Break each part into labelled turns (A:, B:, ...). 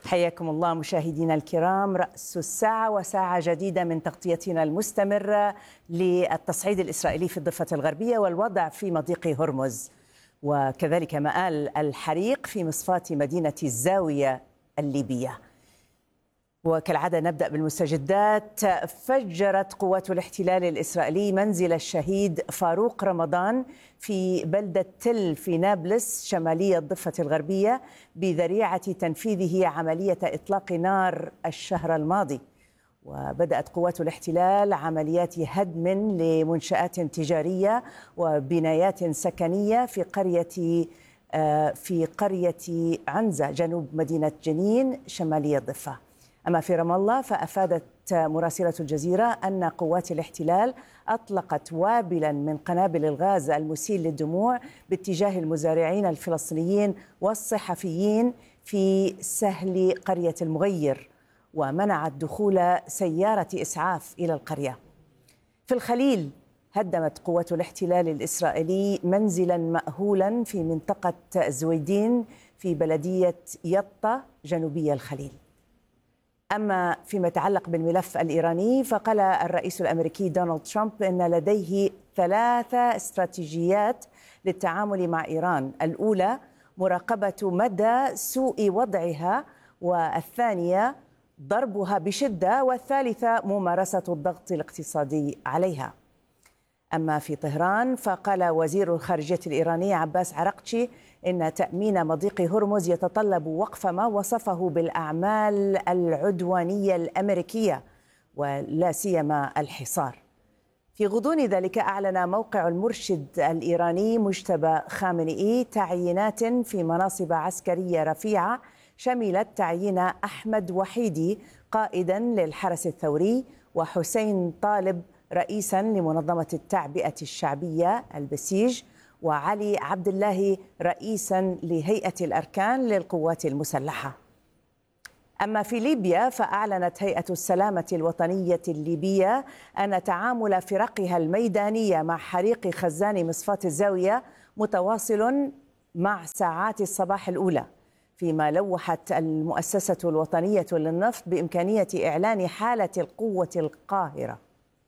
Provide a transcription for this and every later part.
A: حياكم الله مشاهدينا الكرام. رأس الساعة وساعة جديدة من تغطيتنا المستمرة للتصعيد الإسرائيلي في الضفة الغربية والوضع في مضيق هرمز، وكذلك مآل الحريق في مصفاة مدينة الزاوية الليبية. وكالعادة نبدأ بالمستجدات. فجرت قوات الاحتلال الإسرائيلي منزل الشهيد فاروق رمضان في بلدة تل في نابلس شمالية الضفة الغربية بذريعة تنفيذه عملية إطلاق نار الشهر الماضي. وبدأت قوات الاحتلال عمليات هدم لمنشآت تجارية وبنايات سكنية في قرية عنزة جنوب مدينة جنين شمالية الضفة. أما في رام الله فأفادت مراسلة الجزيرة أن قوات الاحتلال أطلقت وابلا من قنابل الغاز المسيل للدموع باتجاه المزارعين الفلسطينيين والصحفيين في سهل قرية المغير، ومنعت دخول سيارة إسعاف إلى القرية. في الخليل هدمت قوات الاحتلال الإسرائيلي منزلا مأهولا في منطقة زويدين في بلدية يطا جنوبي الخليل. أما فيما يتعلق بالملف الإيراني فقال الرئيس الأمريكي دونالد ترامب أن لديه 3 استراتيجيات للتعامل مع إيران: الأولى مراقبة مدى سوء وضعها، والثانية ضربها بشدة، والثالثة ممارسة الضغط الاقتصادي عليها. أما في طهران فقال وزير الخارجية الإيراني عباس عراقتشي إن تأمين مضيق هرمز يتطلب وقف ما وصفه بالأعمال العدوانية الأمريكية ولا سيما الحصار. في غضون ذلك أعلن موقع المرشد الإيراني مجتبى خامنئي تعيينات في مناصب عسكرية رفيعة شملت تعيين أحمد وحيدي قائدا للحرس الثوري، وحسين طالب رئيسا لمنظمة التعبئة الشعبية البسيج، وعلي عبد الله رئيسا لهيئة الأركان للقوات المسلحة. أما في ليبيا فأعلنت هيئة السلامة الوطنية الليبية أن تعامل فرقها الميدانية مع حريق خزان مصفاة الزاوية متواصل مع ساعات الصباح الأولى، فيما لوحت المؤسسة الوطنية للنفط بإمكانية إعلان حالة القوة القاهرة.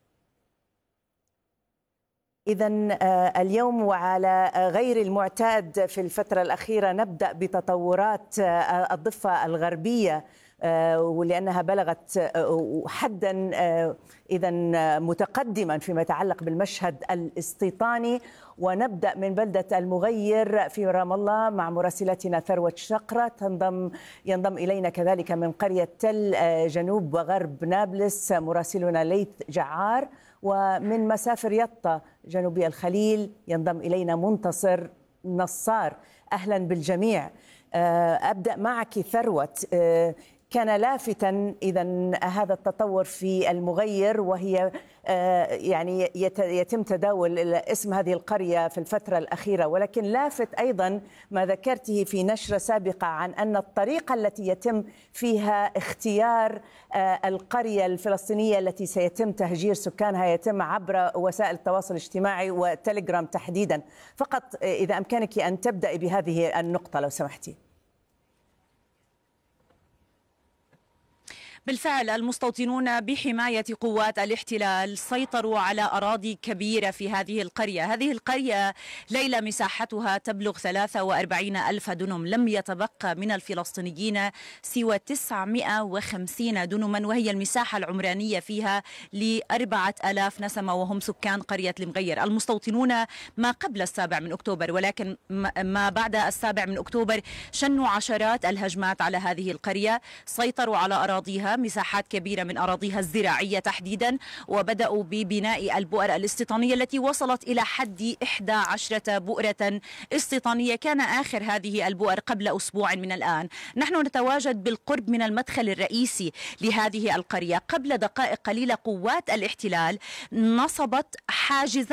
A: إذن اليوم وعلى غير المعتاد في الفترة الأخيرة نبدأ بتطورات الضفة الغربية، ولأنها بلغت حدا إذن متقدما فيما يتعلق بالمشهد الاستيطاني. ونبدأ من بلدة المغير في رام الله مع مراسلتنا ثروة شقرة ينضم إلينا كذلك من قرية تل جنوب وغرب نابلس مراسلنا ليث جعار، ومن مسافر يطا جنوبي الخليل ينضم إلينا منتصر نصار. أهلا بالجميع. أبدأ معك ثروة. كان لافتا إذن هذا التطور في المغير، وهي يعني يتم تداول اسم هذه القرية في الفترة الأخيرة، ولكن لافت أيضا ما ذكرته في نشرة سابقة عن أن الطريقة التي يتم فيها اختيار القرية الفلسطينية التي سيتم تهجير سكانها يتم عبر وسائل التواصل الاجتماعي وتليجرام تحديدا. فقط إذا أمكانك أن تبدأ بهذه النقطة لو سمحتي.
B: بالفعل المستوطنون بحماية قوات الاحتلال سيطروا على أراضي كبيرة في هذه القرية. هذه القرية ليلة مساحتها تبلغ 43 ألف دنم، لم يتبقى من الفلسطينيين سوى 950 دنما، وهي المساحة العمرانية فيها ل4000 نسمة وهم سكان قرية المغير. المستوطنون ما قبل 7 من أكتوبر ولكن ما بعد 7 من أكتوبر شنوا عشرات الهجمات على هذه القرية، سيطروا على أراضيها، مساحات كبيرة من أراضيها الزراعية تحديدا، وبدأوا ببناء البؤر الاستيطانية التي وصلت إلى حد 11 بؤرة استيطانية. كان آخر هذه البؤر قبل أسبوع من الآن. نحن نتواجد بالقرب من المدخل الرئيسي لهذه القرية. قبل دقائق قليلة قوات الاحتلال نصبت حاجزا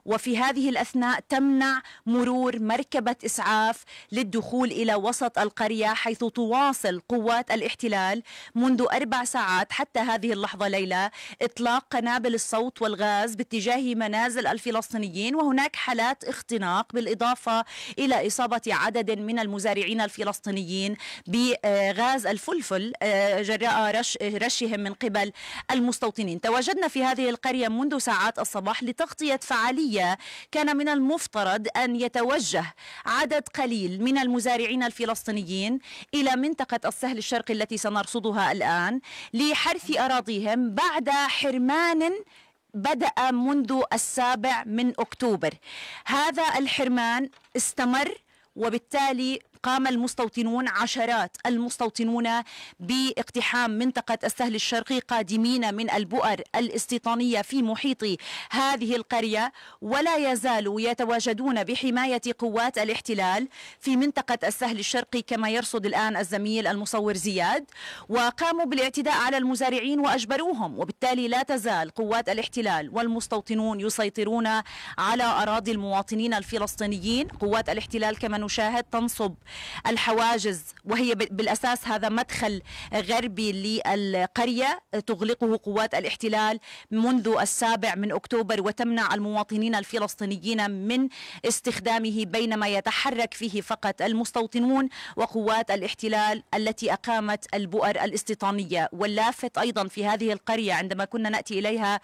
B: وفي هذه الأثناء تمنع مرور مركبة إسعاف للدخول إلى وسط القرية، حيث تواصل قوات الاحتلال منذ 4 ساعات حتى هذه اللحظة ليلى إطلاق قنابل الصوت والغاز باتجاه منازل الفلسطينيين، وهناك حالات اختناق بالإضافة إلى إصابة عدد من المزارعين الفلسطينيين بغاز الفلفل جراء رشهم من قبل المستوطنين. تواجدنا في هذه القرية منذ ساعات الصباح لتغطية فعالية كان من المفترض أن يتوجه عدد قليل من المزارعين الفلسطينيين إلى منطقة السهل الشرقي التي سنرصدها الآن لحرث أراضيهم بعد حرمان بدأ منذ 7 أكتوبر. هذا الحرمان استمر، وبالتالي قام المستوطنون، عشرات المستوطنون، باقتحام منطقة السهل الشرقي قادمين من البؤر الاستيطانية في محيط هذه القرية، ولا يزالوا يتواجدون بحماية قوات الاحتلال في منطقة السهل الشرقي كما يرصد الآن الزميل المصور زياد، وقاموا بالاعتداء على المزارعين وأجبروهم، وبالتالي لا تزال قوات الاحتلال والمستوطنون يسيطرون على أراضي المواطنين الفلسطينيين. قوات الاحتلال كما نشاهد تنصب الحواجز، وهي بالأساس هذا مدخل غربي للقرية تغلقه قوات الاحتلال منذ 7 أكتوبر، وتمنع المواطنين الفلسطينيين من استخدامه بينما يتحرك فيه فقط المستوطنون وقوات الاحتلال التي أقامت البؤر الاستيطانية. واللافت أيضا في هذه القرية عندما كنا نأتي إليها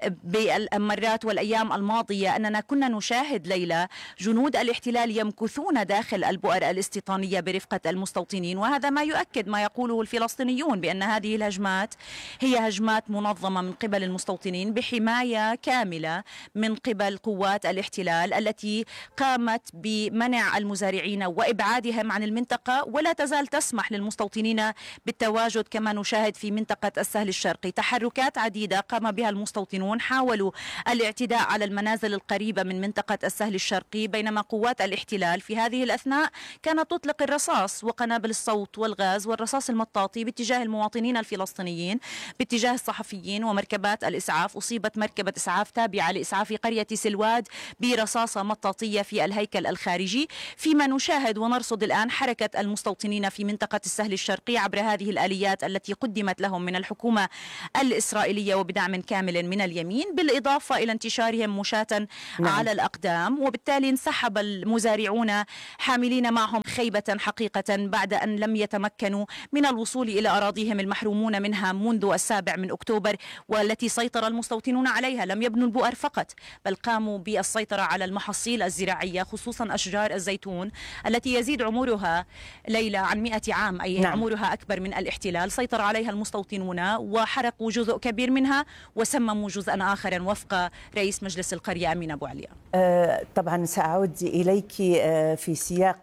B: بالمرات والأيام الماضية أننا كنا نشاهد ليلى جنود الاحتلال يمكثون داخل البؤر الاستيطانية برفقة المستوطنين، وهذا ما يؤكد ما يقوله الفلسطينيون بأن هذه الهجمات هي هجمات منظمة من قبل المستوطنين بحماية كاملة من قبل قوات الاحتلال التي قامت بمنع المزارعين وإبعادهم عن المنطقة، ولا تزال تسمح للمستوطنين بالتواجد كما نشاهد في منطقة السهل الشرقي. تحركات عديدة قام بها المستوطنون، حاولوا الاعتداء على المنازل القريبة من منطقة السهل الشرقي، بينما قوات الاحتلال في هذه الأثناء كانت تطلق الرصاص وقنابل الصوت والغاز والرصاص المطاطي باتجاه المواطنين الفلسطينيين، باتجاه الصحفيين ومركبات الإسعاف. أصيبت مركبة إسعاف تابعة لإسعاف قرية سلواد برصاصة مطاطية في الهيكل الخارجي، فيما نشاهد ونرصد الآن حركة المستوطنين في منطقة السهل الشرقي عبر هذه الآليات التي قدمت لهم من الحكومة الإسرائيلية وبدعم كامل من اليمين، بالإضافة إلى انتشارهم مشاة على الأقدام. وبالتالي انسحب المزارعون حاملين معهم خيبة حقيقة بعد أن لم يتمكنوا من الوصول إلى أراضيهم المحرومون منها منذ 7 أكتوبر، والتي سيطر المستوطنون عليها. لم يبنوا البؤر فقط، بل قاموا بالسيطرة على المحاصيل الزراعية، خصوصا أشجار الزيتون التي يزيد عمرها ليلى عن 100 عام، أي عمرها أكبر من الاحتلال. سيطر عليها المستوطنون وحرقوا جزء كبير منها وسمموا جزءا آخر وفق رئيس مجلس القرية أمين أبو عليا.
A: طبعا سأعود إليك في سياق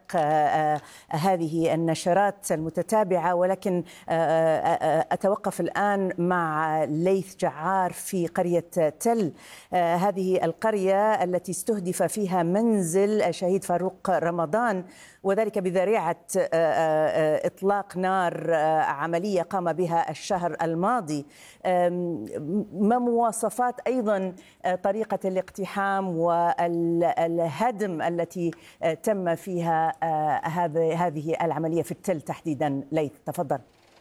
A: هذه النشرات المتتابعة، ولكن أتوقف الآن مع ليث جعار في قرية تل. هذه القرية التي استهدف فيها منزل الشهيد فاروق رمضان، وذلك بذريعة إطلاق نار عملية قام بها الشهر الماضي. ما مواصفات أيضا طريقة الاقتحام والهدم التي تم فيها هذه العملية في التل تحديدا؟ ليث تفضل.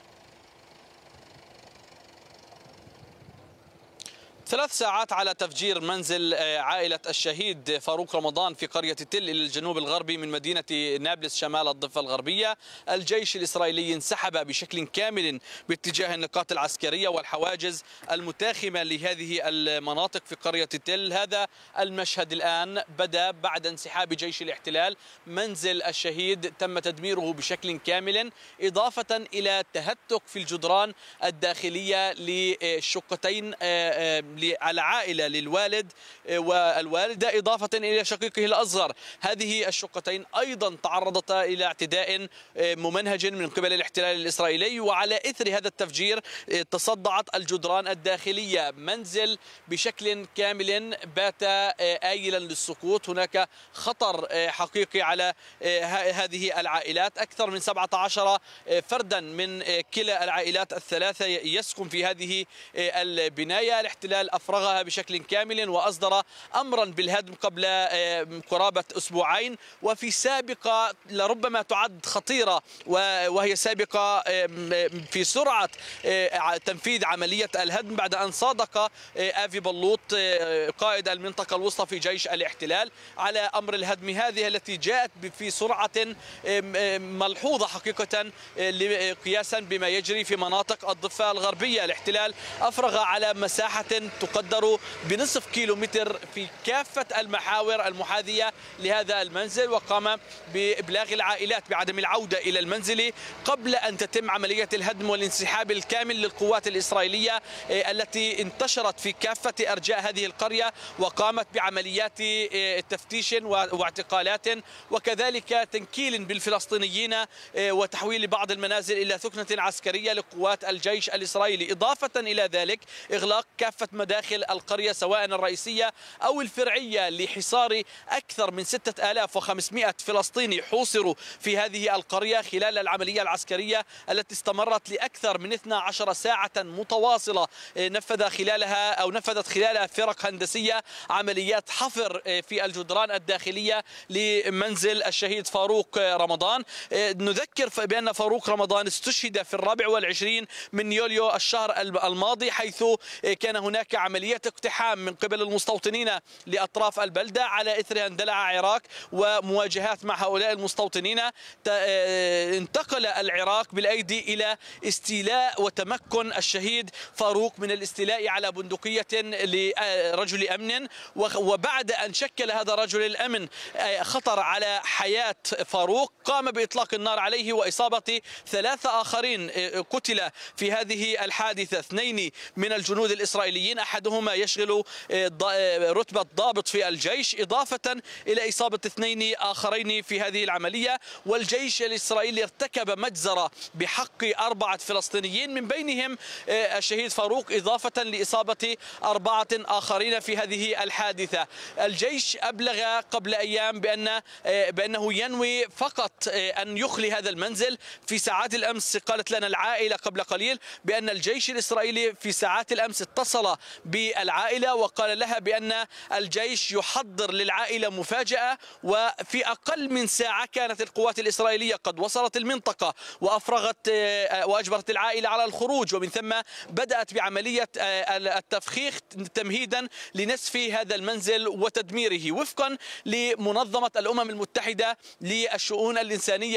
C: 3 ساعات على تفجير منزل عائلة الشهيد فاروق رمضان في قرية تل إلى الجنوب الغربي من مدينة نابلس شمال الضفة الغربية. الجيش الإسرائيلي انسحب بشكل كامل باتجاه النقاط العسكرية والحواجز المتاخمة لهذه المناطق في قرية تل. هذا المشهد الآن بدأ بعد انسحاب جيش الاحتلال. منزل الشهيد تم تدميره بشكل كامل، إضافة إلى تهتك في الجدران الداخلية للشقتين على عائلة للوالد والوالدة إضافة إلى شقيقه الأصغر. هذه الشقتين أيضا تعرضتا إلى اعتداء ممنهج من قبل الاحتلال الإسرائيلي، وعلى إثر هذا التفجير تصدعت الجدران الداخلية. منزل بشكل كامل بات آيلا للسقوط. هناك خطر حقيقي على هذه العائلات. أكثر من 17 فردا من كلا العائلات الثلاثة يسكن في هذه البناية. الاحتلال أفرغها بشكل كامل وأصدر أمرا بالهدم قبل قرابة أسبوعين، وفي سابقة لربما تعد خطيرة وهي سابقة في سرعة تنفيذ عملية الهدم بعد أن صادق آفي بلوط قائد المنطقة الوسطى في جيش الاحتلال على أمر الهدم هذه التي جاءت في سرعة ملحوظة حقيقة قياسا بما يجري في مناطق الضفة الغربية. الاحتلال أفرغ على مساحة تقدر بنصف كيلومتر في كافة المحاور المحاذية لهذا المنزل، وقام بإبلاغ العائلات بعدم العودة إلى المنزل قبل أن تتم عملية الهدم والانسحاب الكامل للقوات الإسرائيلية التي انتشرت في كافة أرجاء هذه القرية وقامت بعمليات تفتيش واعتقالات وكذلك تنكيل بالفلسطينيين وتحويل بعض المنازل إلى ثكنة عسكرية لقوات الجيش الإسرائيلي. إضافة إلى ذلك إغلاق كافة مداخل القرية سواء الرئيسية أو الفرعية لحصار أكثر من 6500 فلسطيني حوصروا في هذه القرية خلال العملية العسكرية التي استمرت لأكثر من 12 ساعة متواصلة. نفذت خلالها فرق هندسية عمليات حفر في الجدران الداخلية لمنزل الشهيد فاروق رمضان. نذكر بأن فاروق رمضان استشهد في 24 من يوليو الشهر الماضي، حيث كان هناك عملية اقتحام من قبل المستوطنين لأطراف البلدة، على إثرها اندلع عراق ومواجهات مع هؤلاء المستوطنين. انتقل العراق بالأيدي إلى استيلاء وتمكن الشهيد فاروق من الاستيلاء على بندقية لرجل أمن، وبعد أن شكل هذا رجل الأمن خطر على حياة فاروق قام بإطلاق النار عليه وإصابة 3 آخرين قتل في هذه الحادثة، 2 من الجنود الإسرائيليين أحدهما يشغل رتبة ضابط في الجيش، إضافة إلى إصابة 2 آخرين في هذه العملية. والجيش الإسرائيلي ارتكب مجزرة بحق 4 فلسطينيين من بينهم الشهيد فاروق، إضافة لإصابة 4 آخرين في هذه الحادثة. الجيش أبلغ قبل أيام بأنه ينوي فقط أن يخلي هذا المنزل. في ساعات الأمس قالت لنا العائلة قبل قليل بأن الجيش الإسرائيلي في ساعات الأمس اتصل بالعائلة وقال لها بأن الجيش يحضر للعائلة مفاجأة، وفي أقل من ساعة كانت القوات الإسرائيلية قد وصلت المنطقة وأفرغت وأجبرت العائلة على الخروج، ومن ثم بدأت بعملية التفخيخ تمهيدا لنسف هذا المنزل وتدميره وفقا لمنظمة الأمم المتحدة للشؤون الإنسانية